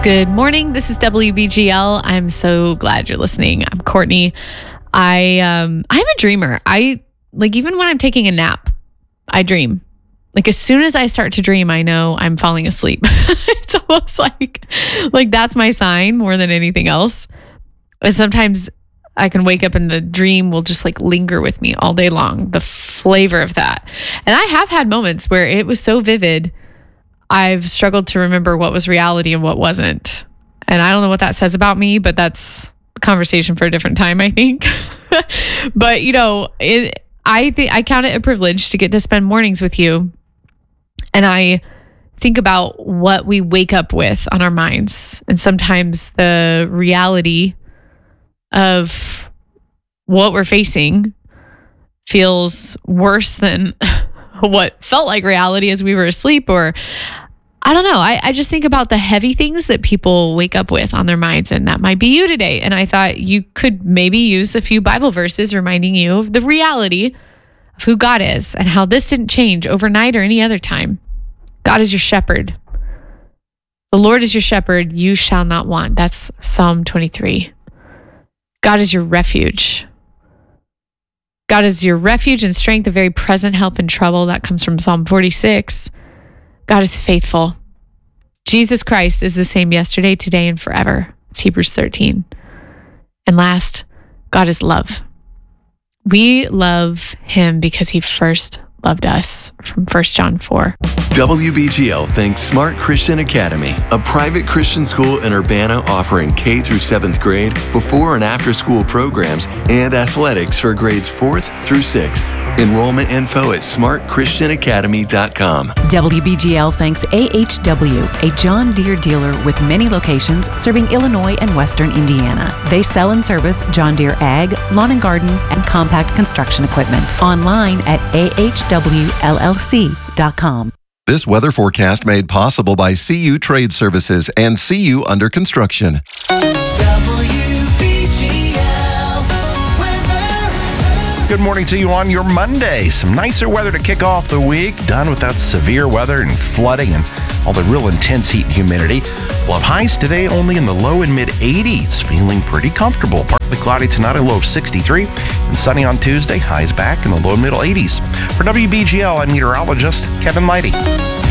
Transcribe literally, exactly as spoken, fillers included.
Good morning. This is W B G L. I'm so glad you're listening. I'm Courtney. I um I'm a dreamer. I like even when I'm taking a nap, I dream. Like as soon as I start to dream, I know I'm falling asleep. It's almost like like that's my sign more than anything else. And sometimes I can wake up and the dream will just like linger with me all day long. The flavor of that. And I have had moments where it was so vivid, I've struggled to remember what was reality and what wasn't. And I don't know what that says about me, but that's a conversation for a different time, I think. But, you know, it, I think I count it a privilege to get to spend mornings with you. And I think about what we wake up with on our minds. And sometimes the reality of what we're facing feels worse than what felt like reality as we were asleep. Or I don't know. I, I just think about the heavy things that people wake up with on their minds, and that might be you today. And I thought you could maybe use a few Bible verses reminding you of the reality of who God is and how this didn't change overnight or any other time. God is your shepherd. The Lord is your shepherd. You shall not want. That's Psalm twenty-three. God is your refuge. God is your refuge and strength, a very present help in trouble. That comes from Psalm forty-six. God is faithful. Jesus Christ is the same yesterday, today, and forever. It's Hebrews thirteen. And last, God is love. We love him because he first loved us, from First John four. W B G L thanks Smart Christian Academy, a private Christian school in Urbana offering K through seventh grade, before and after school programs, and athletics for grades fourth through sixth. Enrollment info at smart christian academy dot com. W B G L thanks A H W, a John Deere dealer with many locations serving Illinois and Western Indiana. They sell and service John Deere ag, lawn and garden, and compact construction equipment. Online at A H W L L C dot com. This weather forecast made possible by C U Trade Services and C U Under Construction. Good morning to you on your Monday. Some nicer weather to kick off the week. Done with that severe weather and flooding and all the real intense heat and humidity. We'll have highs today only in the low and mid eighties. Feeling pretty comfortable. Partly cloudy tonight, a low of sixty-three. And sunny on Tuesday, highs back in the low and middle eighties. For W B G L, I'm meteorologist Kevin Lighty.